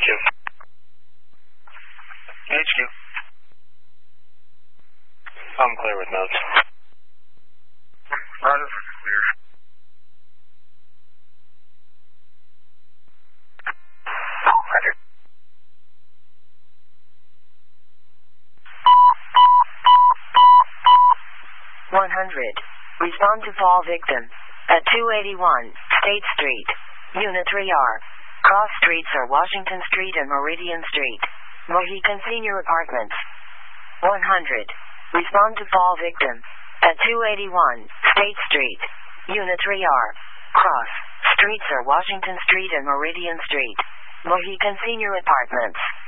HQ. HQ. I'm clear with notes. Roger, clear. Roger. Respond to fall victim at 281 State Street, Unit 3R. Cross streets are Washington Street and Meridian Street. Mohican Senior Apartments. 100. Respond to fall victim at 281 State Street, Unit 3R. Cross streets are Washington Street and Meridian Street. Mohican Senior Apartments.